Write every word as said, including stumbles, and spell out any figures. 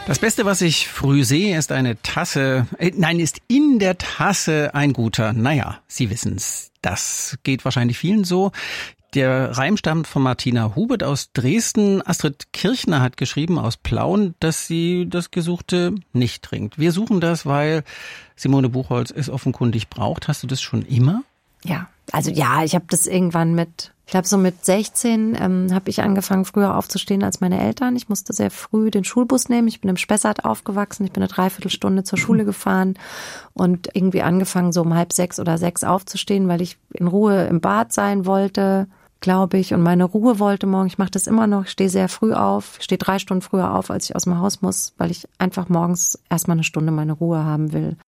Das Beste, was ich früh sehe, ist eine Tasse, äh, nein, ist in der Tasse ein guter, naja, Sie wissen's. Das geht wahrscheinlich vielen so. Der Reim stammt von Martina Hubert aus Dresden. Astrid Kirchner hat geschrieben aus Plauen, dass sie das Gesuchte nicht trinkt. Wir suchen das, weil Simone Buchholz es offenkundig braucht. Hast du das schon immer? Ja, also ja, ich habe das irgendwann mit, ich glaube so mit sechzehn ähm, habe ich angefangen, früher aufzustehen als meine Eltern. Ich musste sehr früh den Schulbus nehmen. Ich bin im Spessart aufgewachsen. Ich bin eine Dreiviertelstunde zur Schule gefahren und irgendwie angefangen, so um halb sechs oder sechs aufzustehen, weil ich in Ruhe im Bad sein wollte, glaube ich, und meine Ruhe wollte morgen. Ich mache das immer noch. Ich stehe sehr früh auf. Ich stehe drei Stunden früher auf, als ich aus dem Haus muss, weil ich einfach morgens erstmal eine Stunde meine Ruhe haben will.